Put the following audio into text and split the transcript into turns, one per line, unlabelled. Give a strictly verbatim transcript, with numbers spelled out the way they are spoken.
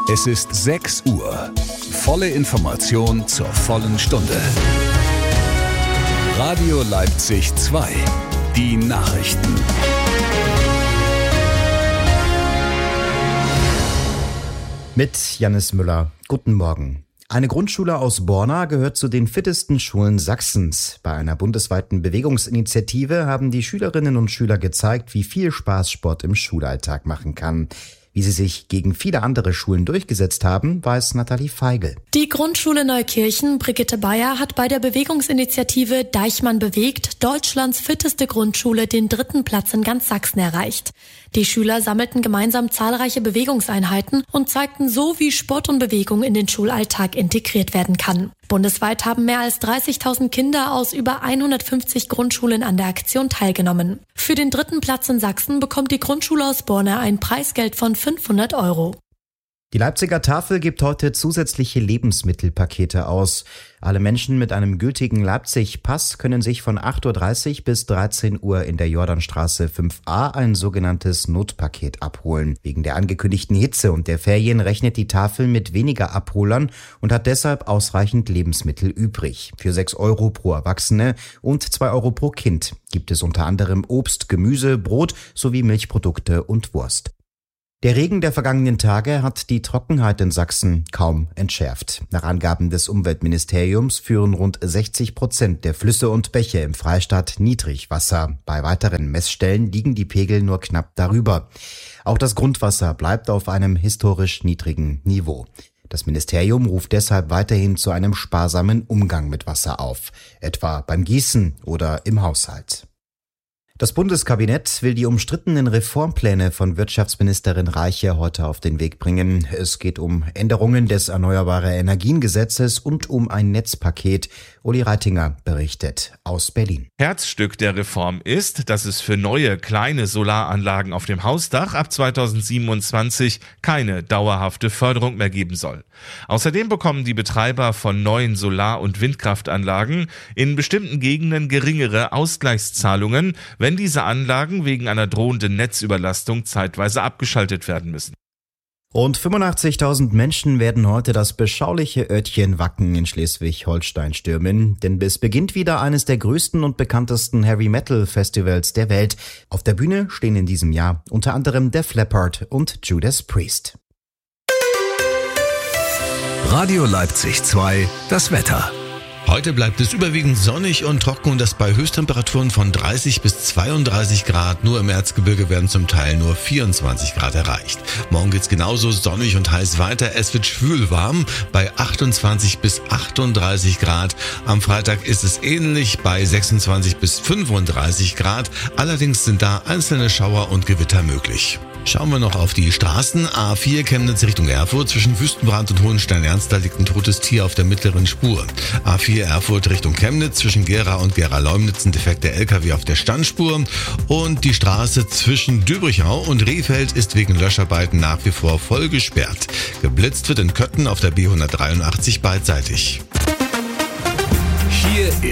Es ist sechs Uhr. Volle Information zur vollen Stunde. Radio Leipzig zwei. Die Nachrichten.
Mit Jannis Müller. Guten Morgen. Eine Grundschule aus Borna gehört zu den fittesten Schulen Sachsens. Bei einer bundesweiten Bewegungsinitiative haben die Schülerinnen und Schüler gezeigt, wie viel Spaß Sport im Schulalltag machen kann. Wie sie sich gegen viele andere Schulen durchgesetzt haben, weiß Nathalie Feigl.
Die Grundschule Neukirchen Brigitte Bayer hat bei der Bewegungsinitiative Deichmann bewegt Deutschlands fitteste Grundschule den dritten Platz in ganz Sachsen erreicht. Die Schüler sammelten gemeinsam zahlreiche Bewegungseinheiten und zeigten so, wie Sport und Bewegung in den Schulalltag integriert werden kann. Bundesweit haben mehr als dreißigtausend Kinder aus über hundertfünfzig Grundschulen an der Aktion teilgenommen. Für den dritten Platz in Sachsen bekommt die Grundschule aus Borna ein Preisgeld von fünfhundert Euro.
Die Leipziger Tafel gibt heute zusätzliche Lebensmittelpakete aus. Alle Menschen mit einem gültigen Leipzig-Pass können sich von acht Uhr dreißig bis dreizehn Uhr in der Jordanstraße fünf a ein sogenanntes Notpaket abholen. Wegen der angekündigten Hitze und der Ferien rechnet die Tafel mit weniger Abholern und hat deshalb ausreichend Lebensmittel übrig. Für sechs Euro pro Erwachsene und zwei Euro pro Kind gibt es unter anderem Obst, Gemüse, Brot sowie Milchprodukte und Wurst. Der Regen der vergangenen Tage hat die Trockenheit in Sachsen kaum entschärft. Nach Angaben des Umweltministeriums führen rund sechzig Prozent der Flüsse und Bäche im Freistaat Niedrigwasser. Bei weiteren Messstellen liegen die Pegel nur knapp darüber. Auch das Grundwasser bleibt auf einem historisch niedrigen Niveau. Das Ministerium ruft deshalb weiterhin zu einem sparsamen Umgang mit Wasser auf, etwa beim Gießen oder im Haushalt. Das Bundeskabinett will die umstrittenen Reformpläne von Wirtschaftsministerin Reiche heute auf den Weg bringen. Es geht um Änderungen des Erneuerbare-Energien-Gesetzes und um ein Netzpaket. Uli Reitinger berichtet aus Berlin.
Herzstück der Reform ist, dass es für neue kleine Solaranlagen auf dem Hausdach ab zweitausendsiebenundzwanzig keine dauerhafte Förderung mehr geben soll. Außerdem bekommen die Betreiber von neuen Solar- und Windkraftanlagen in bestimmten Gegenden geringere Ausgleichszahlungen, wenn diese Anlagen wegen einer drohenden Netzüberlastung zeitweise abgeschaltet werden müssen.
Rund fünfundachtzigtausend Menschen werden heute das beschauliche Örtchen Wacken in Schleswig-Holstein stürmen, denn es beginnt wieder eines der größten und bekanntesten Heavy-Metal-Festivals der Welt. Auf der Bühne stehen in diesem Jahr unter anderem Def Leppard und Judas Priest.
Radio Leipzig zwei, das Wetter.
Heute bleibt es überwiegend sonnig und trocken und das bei Höchsttemperaturen von dreißig bis zweiunddreißig Grad. Nur im Erzgebirge werden zum Teil nur vierundzwanzig Grad erreicht. Morgen geht's genauso sonnig und heiß weiter. Es wird schwül warm bei achtundzwanzig bis achtunddreißig Grad. Am Freitag ist es ähnlich bei sechsundzwanzig bis fünfunddreißig Grad. Allerdings sind da einzelne Schauer und Gewitter möglich. Schauen wir noch auf die Straßen. A vier Chemnitz Richtung Erfurt. Zwischen Wüstenbrand und Hohenstein-Ernst, da liegt ein totes Tier auf der mittleren Spur. A vier Erfurt Richtung Chemnitz. Zwischen Gera und Gera-Leumnitz ein defekter L K W auf der Standspur. Und die Straße zwischen Döbrichau und Rehfeld ist wegen Löscharbeiten nach wie vor voll gesperrt. Geblitzt wird in Köthen auf der B hundertdreiundachtzig beidseitig.
Hier